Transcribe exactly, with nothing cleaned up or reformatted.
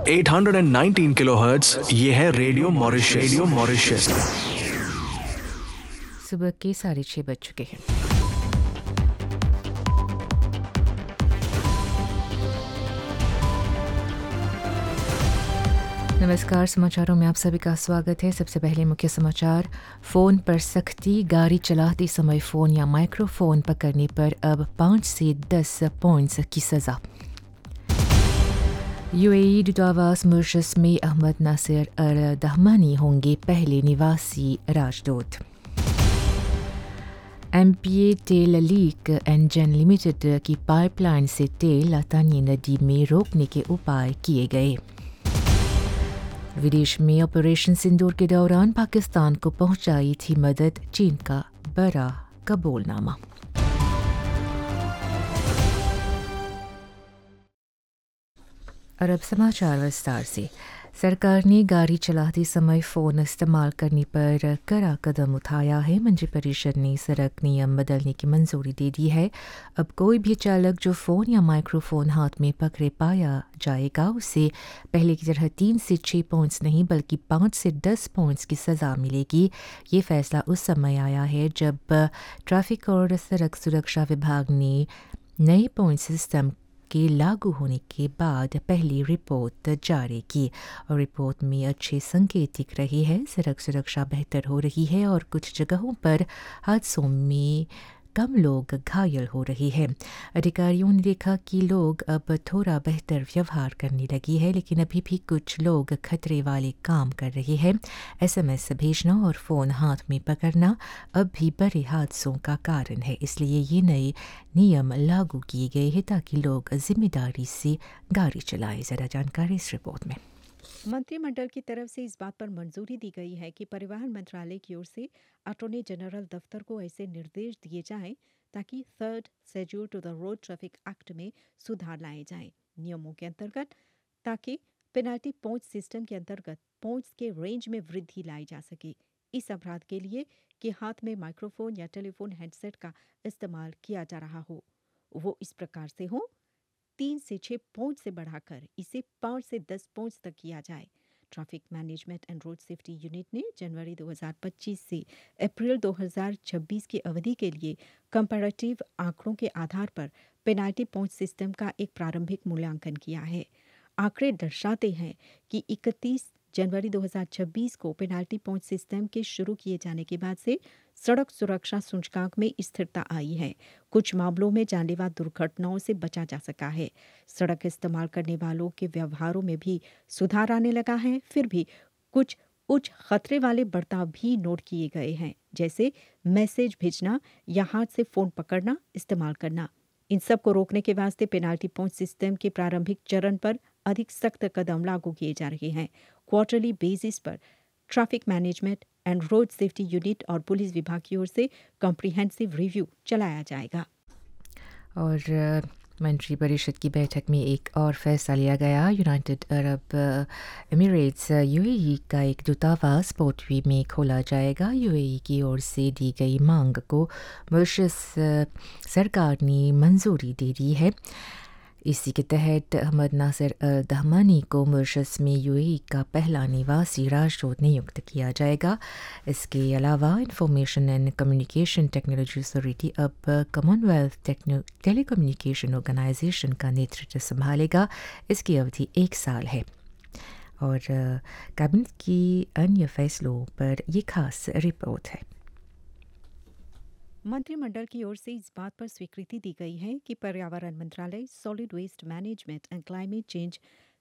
आठ सौ उन्नीस किलोहर्ट्ज, ये है रेडियो मॉरिशस। Radio Mauritius. सुबह के साढ़े छः बज चुके हैं। नमस्कार, समाचारों में आप सभी का स्वागत है। सबसे पहले मुख्य समाचार। फ़ोन पर सख्ती, गाड़ी चलाते समय फ़ोन या माइक्रोफोन पकड़ने पर अब पाँच से दस पॉइंट्स की सज़ा। यूएई दूतावास मॉरिशस में अहमद नासिर अल दहमानी होंगे पहले निवासी राजदूत। एमपीए तेल लीक इंजन लिमिटेड की पाइपलाइन से तेल लातानी नदी में रोकने के उपाय किए गए। विदेश में ऑपरेशन सिंदूर के दौरान पाकिस्तान को पहुंचाई थी मदद, चीन का बड़ा कबूलनामा। और अब समाचार विस्तार से। सरकार ने गाड़ी चलाते समय फ़ोन इस्तेमाल करने पर कड़ा कदम उठाया है। मंत्रिपरिषद ने सड़क नियम बदलने की मंजूरी दे दी है। अब कोई भी चालक जो फ़ोन या माइक्रोफोन हाथ में पकड़े पाया जाएगा, उसे पहले की तरह तीन से छः पॉइंट्स नहीं बल्कि पाँच से दस पॉइंट्स की सज़ा मिलेगी। ये फैसला उस समय आया है जब ट्रैफिक और सड़क सुरक्षा विभाग ने नए पॉइंट सिस्टम के लागू होने के बाद पहली रिपोर्ट जारी की और रिपोर्ट में अच्छे संकेत दिख रहे हैं। सड़क सुरक्षा बेहतर हो रही है और कुछ जगहों पर हादसों में कम लोग घायल हो रहे हैं। अधिकारियों ने देखा कि लोग अब थोड़ा बेहतर व्यवहार करने लगे हैं, लेकिन अभी भी कुछ लोग खतरे वाले काम कर रहे हैं। एसएमएस भेजना और फ़ोन हाथ में पकड़ना अब भी बड़े हादसों का कारण है, इसलिए ये नए नियम लागू किए गए हैं ताकि लोग जिम्मेदारी से गाड़ी चलाएं। ज़रा जानकारी इस रिपोर्ट में। मंत्रिमंडल की तरफ से इस बात पर मंजूरी दी गई है कि परिवहन मंत्रालय की ओर से अटॉर्नी जनरल दफ्तर को ऐसे निर्देश दिए जाएं ताकि third schedule to the road traffic act में सुधार लाए जाएं। नियमों के अंतर्गत ताकि पेनाल्टी पॉइंट सिस्टम के अंतर्गत पॉइंट्स के रेंज में वृद्धि लाई जा सके इस अपराध के लिए कि हाथ में माइक्रोफोन या टेलीफोन हैंडसेट का इस्तेमाल किया जा रहा हो, वो इस प्रकार से हो तीन से छः पॉइंट से बढ़ाकर इसे पाँच से दस पॉइंट्स तक किया जाए। Traffic management and road safety unit ने जनवरी दो हज़ार पच्चीस से अप्रैल दो हज़ार छब्बीस की अवधि के लिए कंपैरेटिव आंकड़ों के आधार पर पेनाल्टी पॉइंट सिस्टम का एक प्रारंभिक मूल्यांकन किया है। आंकड़े दर्शाते हैं कि इकतीस जनवरी दो हज़ार छब्बीस को पेनाल्टी पॉइंट सिस्टम के शुरू किए जाने के बाद से सड़क सुरक्षा सूचकांक में स्थिरता आई है। कुछ मामलों में जानलेवा दुर्घटनाओं से बचा जा सका है। सड़क इस्तेमाल करने वालों के व्यवहारों में भी सुधार आने लगा है। फिर भी कुछ उच्च खतरे वाले बर्ताव भी नोट किए गए हैं, जैसे मैसेज भेजना या हाथ से फ़ोन पकड़ना इस्तेमाल करना। इन सब को रोकने के वास्ते पेनाल्टी पॉइंट सिस्टम के प्रारंभिक चरण पर अधिक सख्त कदम लागू किए जा रहे हैं। क्वार्टरली बेसिस पर traffic management and road safety unit और पुलिस विभाग की ओर से कॉम्प्रिहेंसिव रिव्यू चलाया जाएगा। और मंत्रिपरिषद की बैठक में एक और फैसला लिया गया। यूनाइटेड अरब एमिरेट्स यूएई का एक दूतावास पोर्टवी में खोला जाएगा। यूएई की ओर से दी गई मांग को मॉरिशस सरकार ने मंजूरी दे दी है। इसी के तहत अहमद नासिर अल दहमानी को मॉरिशस में यूएई का पहला निवासी राजदूत नियुक्त किया जाएगा। इसके अलावा information and communication technology authority अब कॉमनवेल्थ टेलीकम्युनिकेशन ऑर्गेनाइजेशन का नेतृत्व संभालेगा। इसकी अवधि एक साल है। और कैबिनेट की अन्य फैसलों पर ये खास रिपोर्ट है। मंत्रिमंडल की ओर से इस बात पर स्वीकृति दी गई है कि पर्यावरण मंत्रालय, solid waste management and climate change